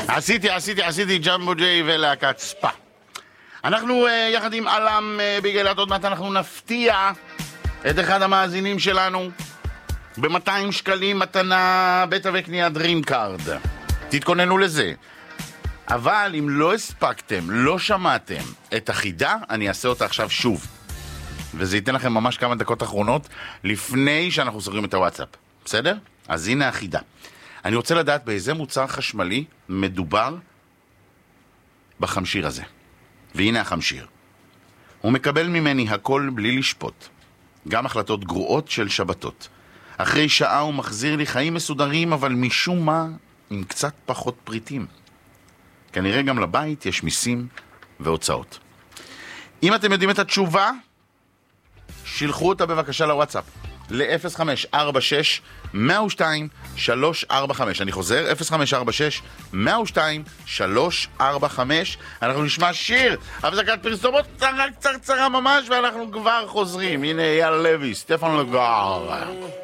עשיתי ג'מבו ג'יי ולהקת ספה. אנחנו יחד עם אלם בגלת, עוד מעט אנחנו נפתיע את אחד המאזינים שלנו ב-200 שקלים מתנה בית וקנייה דרים קארד. תתכוננו לזה. אבל אם לא הספקתם, לא שמעתם את החידה, אני אעשה אותה עכשיו שוב. וזה ייתן לכם ממש כמה דקות אחרונות לפני שאנחנו סוגרים את הוואטסאפ. בסדר? אז הנה החידה. אני רוצה לדעת באיזה מוצר חשמלי מדובר בחמשיר הזה. והנה החמשיר. הוא מקבל ממני הכל בלי לשפוט. גם החלטות גרועות של שבתות. אחרי שעה הוא מחזיר לי חיים מסודרים, אבל משום מה עם קצת פחות פריטים. כנראה גם לבית יש מיסים והוצאות. אם אתם יודעים את התשובה, שילחו אותה בבקשה לוואטסאפ. ל-0546-102-345. אני חוזר, 0546-102-345. אנחנו נשמע שיר, הפסקת פרסומות קצרה ממש, ואנחנו כבר חוזרים. הנה אייל לוי, סטפן לגר.